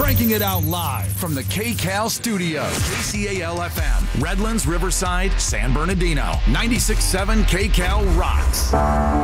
Cranking it out live from the KCAL studio. KCAL FM, Redlands, Riverside, San Bernardino. 96.7 KCAL rocks.